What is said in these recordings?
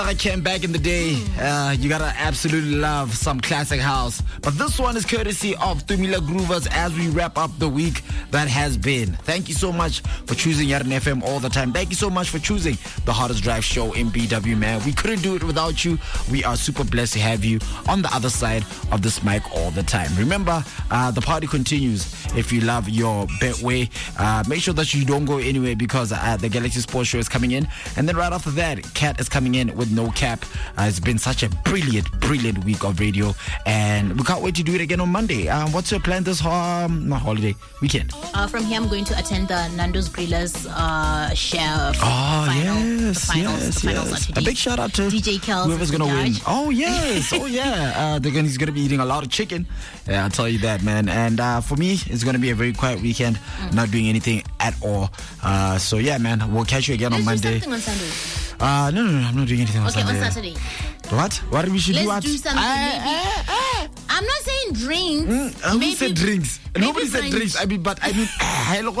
I came back in the day. You gotta absolutely love some classic house. But this one is courtesy of Tumila Groovers as we wrap up the week that has been. Thank you so much for choosing Yaran FM all the time. Thank you so much for choosing the hottest drive show in BW, man. We couldn't do it without you. We are super blessed to have you on the other side of this mic all the time. Remember, the party continues. If you love your Betway, make sure that you don't go anywhere because the Galaxy Sports Show is coming in. And then right after that, Cat is coming in with No Cap. It's been such a brilliant week of radio, and we can't wait to do it again on Monday. What's your plan this holiday weekend? From here, I'm going to attend the Nando's Grillers share. The finals are today. A big shout out to DJ Kels, whoever's going to win. Oh yes, he's going to be eating a lot of chicken. Yeah, I'll tell you that, man. And for me, it's going to be a very quiet weekend. Not doing anything at all. So yeah, man, we'll catch you again on Monday. Do something on Sunday. No, I'm not doing anything on Sunday. Okay, on Saturday. What we should Let's do something. I'm not saying drinks. Who said drinks? Nobody said drinks. I mean, hello.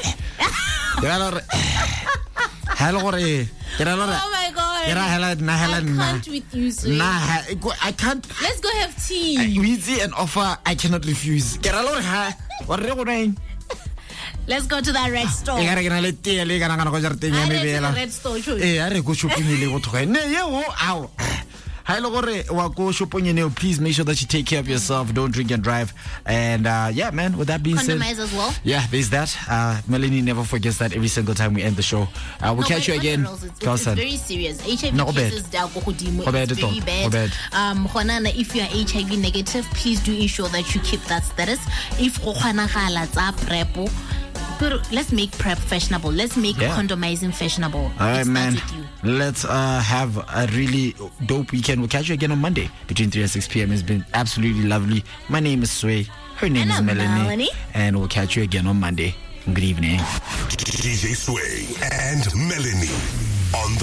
Oh my God. I can't with you, sweet. I can't. Let's go have tea. We see an offer I cannot refuse. Let's go to that red store. I please make sure that you take care of yourself. Don't drink and drive. And yeah, man, with that being said, condomize as well. Yeah, there's that. Melanie never forgets that every single time we end the show. We'll catch you again. It's very serious. HIV cases it's very bad. If you are HIV negative, please do ensure that you keep that status. If let's make PrEP fashionable. Let's make condomizing fashionable. All right, man. Let's have a really dope weekend. We'll catch you again on Monday between 3 and 6 p.m. It's been absolutely lovely. My name is Sway. Her name is Melanie. And we'll catch you again on Monday. Good evening. DJ Sway and Melanie on the